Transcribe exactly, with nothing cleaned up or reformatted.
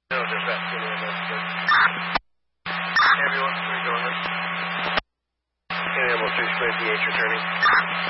No, there's that N A M S. Ambulance, three going. N A M S three, spray D H returning.